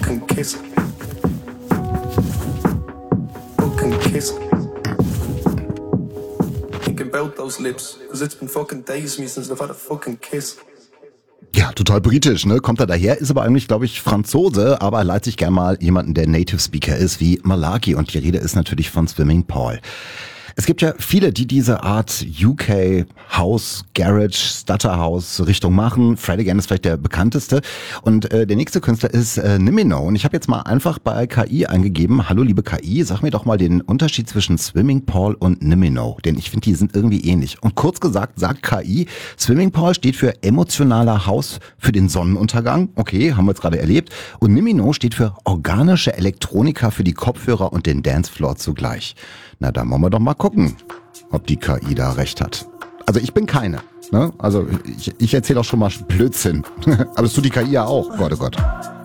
fucking kiss. Fucking kiss. Thinking about those lips, cause it's been fucking days me since I've had a fucking kiss. Ja, total britisch, ne? Kommt er daher, ist aber eigentlich, glaube ich, Franzose, aber er leiht sich gern mal jemanden, der Native Speaker ist, wie Malaki. Und die Rede ist natürlich von Swimming Paul. Es gibt ja viele, die diese Art UK House, Garage, Stutter House Richtung machen. Fred Again ist vielleicht der bekannteste. Und der nächste Künstler ist Nimino. Und ich habe jetzt mal einfach bei KI eingegeben, hallo liebe KI, sag mir doch mal den Unterschied zwischen Swimming Paul und Nimino. Denn ich finde, die sind irgendwie ähnlich. Und kurz gesagt sagt KI, Swimming Paul steht für emotionaler House für den Sonnenuntergang. Okay, haben wir jetzt gerade erlebt. Und Nimino steht für organische Elektronika für die Kopfhörer und den Dancefloor zugleich. Na, dann wollen wir doch mal gucken, ob die KI da recht hat. Also ich bin keine. Ne? Also ich erzähle auch schon mal Blödsinn. Aber das tut die KI ja auch. Gott, oh Gott.